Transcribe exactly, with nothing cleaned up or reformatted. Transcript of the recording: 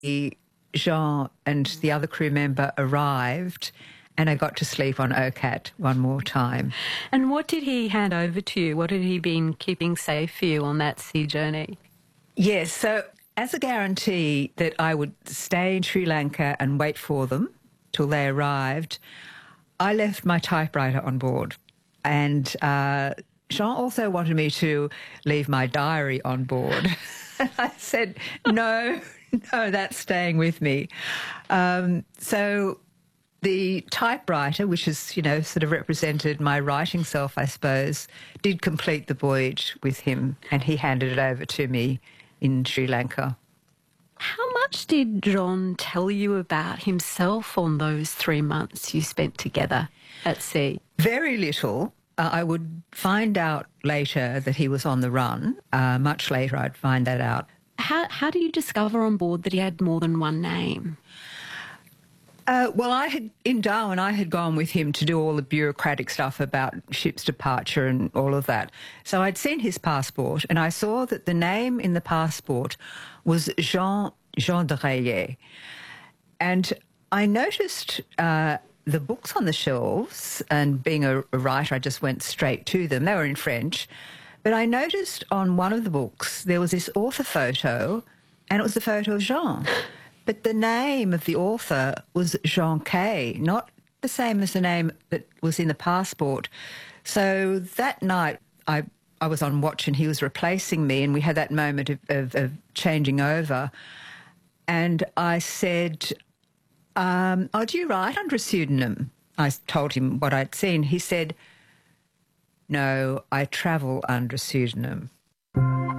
the Jean and the other crew member arrived, and I got to sleep on OCAT one more time. And what did he hand over to you? What had he been keeping safe for you on that sea journey? Yes, so as a guarantee that I would stay in Sri Lanka and wait for them till they arrived, I left my typewriter on board. And uh, Jean also wanted me to leave my diary on board. And I said, no, no, that's staying with me. Um, so the typewriter, which is, you know, sort of represented my writing self, I suppose, did complete the voyage with him, and he handed it over to me in Sri Lanka. How much did John tell you about himself on those three months you spent together at sea? Very little. Uh, I would find out later that he was on the run. Uh, much later I'd find that out. How, how do you discover on board that he had more than one name? Uh, well, I had in Darwin, I had gone with him to do all the bureaucratic stuff about ship's departure and all of that. So I'd seen his passport, and I saw that the name in the passport was Jean Jean de Rayet. And I noticed uh, the books on the shelves, and being a, a writer, I just went straight to them. They were in French. But I noticed on one of the books there was this author photo, and it was the photo of Jean. But the name of the author was Jean Kay, not the same as the name that was in the passport. So that night I, I was on watch and he was replacing me, and we had that moment of, of, of changing over. And I said, um, oh, do you write under a pseudonym? I told him what I'd seen. He said, no, I travel under a pseudonym.